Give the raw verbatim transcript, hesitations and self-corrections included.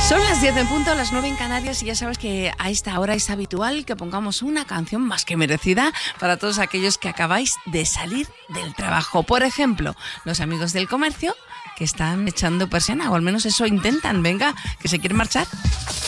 Son las diez en punto, las nueve en Canarias, y ya sabes que a esta hora es habitual que pongamos una canción más que merecida para todos aquellos que acabáis de salir del trabajo. Por ejemplo, los amigos del comercio que están echando persiana, o al menos eso intentan. Venga, que se quieren marchar.